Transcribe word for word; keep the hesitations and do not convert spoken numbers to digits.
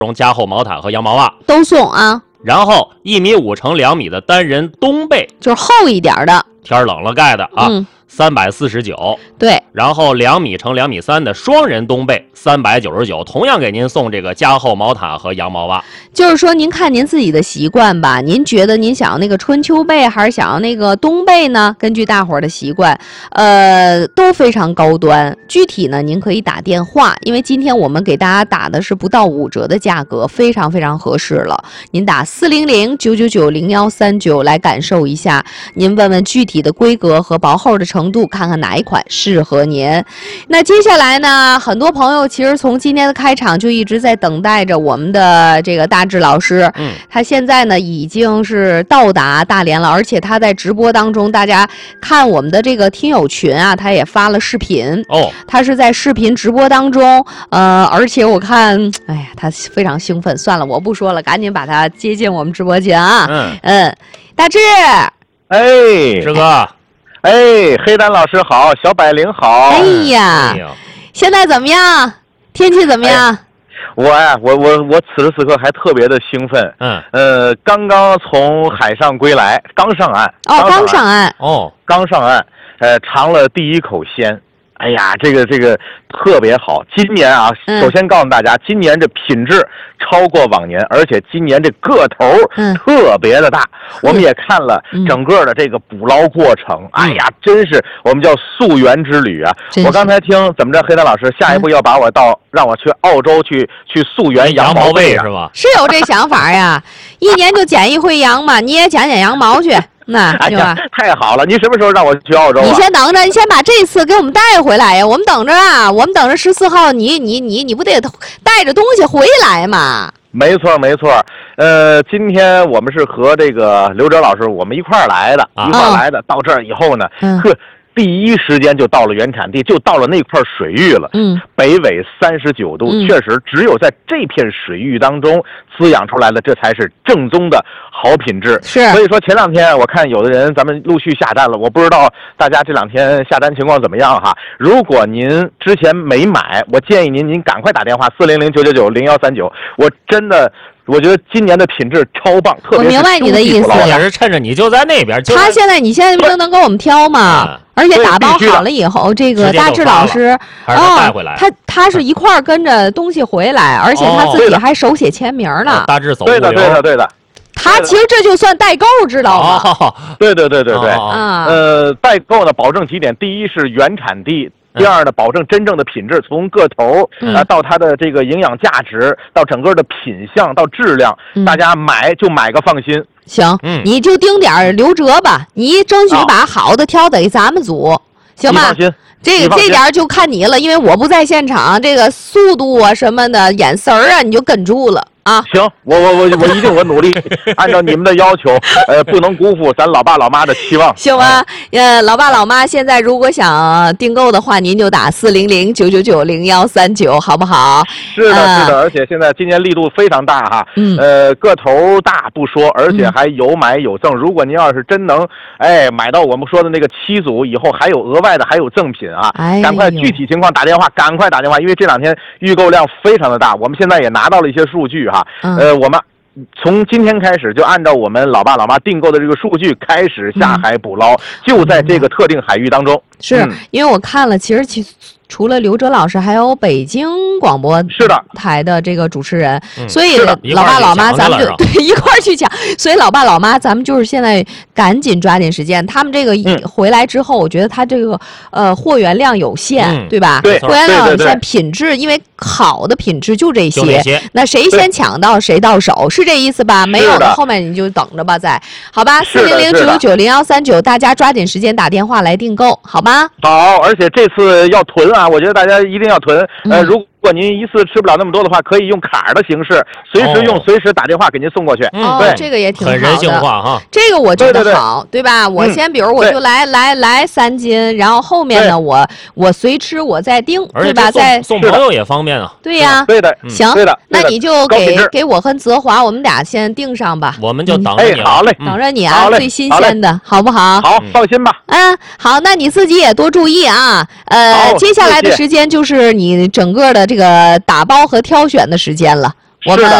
绒加厚毛毯和羊毛袜都送啊。 然后一米五乘两米的单人冬被， 就是厚一点的， 天冷了盖的啊。 嗯三百四十九， 对， 然后两米乘两米三的双人冬被三百九十九，同样给您送这个加厚毛毯和羊毛袜。 就是说您看您自己的习惯吧，您觉得您想要那个春秋被还是想要那个冬被呢？根据大伙儿的习惯，呃，都非常高端。具体呢，您可以打电话，因为今天我们给大家打的是不到五折的价格，非常非常合适了。您打四零零九九九零幺三九来感受一下，您问问具体的规格和薄厚的程度。程度，看看哪一款适合您。那接下来呢，很多朋友其实从今天的开场就一直在等待着我们的这个大志老师。嗯，他现在呢已经是到达大连了，而且他在直播当中，大家看我们的这个听友群啊，他也发了视频。哦，他是在视频直播当中，呃，而且我看，哎呀，他非常兴奋。算了，我不说了，赶紧把他接进我们直播间啊。嗯嗯，大志， 哎， 志哥。 哎，黑丹老师好，小百灵好。 哎呀，哎现在怎么样？天气怎么样？ 哎、我呀、啊，我我我此时此刻还特别的兴奋。嗯，呃，刚刚从海上归来，刚上岸。 哦，刚上岸。 哦，刚上岸。呃，尝了第一口鲜。哎呀，这个这个特别好。今年啊，首先告诉大家，嗯、今年这品质超过往年，而且今年这个头特别的大。嗯、我们也看了整个的这个捕捞过程，嗯、哎呀，真是我们叫溯源之旅啊！我刚才听怎么着，黑丹老师下一步要把我到、嗯、让我去澳洲去去溯源羊毛被是吧？ 是有这想法呀，一年就剪一回羊嘛，你也剪剪羊毛去。那哎呀，太好了！你什么时候让我去澳洲啊？ 你先等着，你先把这次给我们带回来呀！我们等着啊，我们等着十四号你，你你你你不得带着东西回来吗？ 没错没错，呃，今天我们是和这个刘哲老师我们一块儿来的，啊、一块儿来的。哦、到这儿以后呢，呵、嗯。第一时间就到了原产地，就到了那块水域了。嗯，北纬三十九度，嗯、确实只有在这片水域当中滋养出来的，这才是正宗的好品质。 是， 所以说前两天我看有的人咱们陆续下单了，我不知道大家这两天下单情况怎么样哈。如果您之前没买，我建议您您赶快打电话四零零九九九零幺三九，我真的。我觉得今年的品质超棒，特别是我明白你的意思， 也是趁着你就在那边。 他现在你现在不能跟我们挑嘛，嗯、而且打包好了以后，这个大志老师哦， 他他是一块儿跟着东西回来，而且他自己还手写签名呢。 大志走对的对的对的。 他其实这就算代购，知道吗？ 哦、对对对对对啊，呃，代购呢，保证几点：第一是原产地。第二呢，保证真正的品质，从个头啊到它的这个营养价值，到整个的品相到质量，嗯、大家买就买个放心。 行，嗯、你就盯点刘哲吧，你争取把好的挑给咱们组，行吧？ 放心。 这个这点就看你了，因为我不在现场，这个速度啊什么的，眼神儿啊，你就跟住了。啊， 行，我我我我一定我努力，按照你们的要求，呃，不能辜负咱老爸老妈的期望。 行吧，呃，老爸老妈现在如果想订购的话，您就打四零零九九九零幺三九，好不好？ 是的，是的，而且现在今年力度非常大哈，嗯，呃，个头大不说，而且还有买有赠。如果您要是真能，哎，买到我们说的那个七组以后，还有额外的还有赠品啊，哎、赶快具体情况打电话，赶快打电话，因为这两天预购量非常的大，我们现在也拿到了一些数据。哈，呃，我们从今天开始就按照我们老爸老妈订购的这个数据开始下海捕捞，嗯、就在这个特定海域当中。 是、嗯、因为我看了，其实其除了刘哲老师，还有北京广播是的台的这个主持人， 嗯、 所以老爸老妈咱们就对一块儿去抢。所以老爸老妈咱们就是现在赶紧抓紧时间。他们这个回来之后，嗯、我觉得他这个呃货源量有限， 嗯、 对吧？ 对， 货源量有限，品质因为好的品质就这些， 这些那谁先抢到谁到手，是这意思吧？没有的后面你就等着吧，再好吧。四零零九九九零幺三九，大家抓紧时间打电话来订购，好吗？ 好，而且这次要囤啊，我觉得大家一定要囤。呃，如如果您一次吃不了那么多的话，可以用卡的形式，随时用，哦、随时打电话给您送过去。 嗯， 对， 这个也挺好的， 很人性化哈。 这个我觉得好， 对, 对, 对, 对吧？我先比如我就来、嗯、来来三斤，然后后面呢，我我随吃我再订，对吧？再送朋友也方便啊。 对呀， 对的， 行， 对的。 那你就给给我和泽华，我们俩先订上吧。 我们就等着你了。 哎，好嘞， 等着你啊，最新鲜的，好不好？ 好，放心吧。 嗯，好，那你自己也多注意啊。呃，接下来的时间就是你整个的这个打包和挑选的时间了。 我们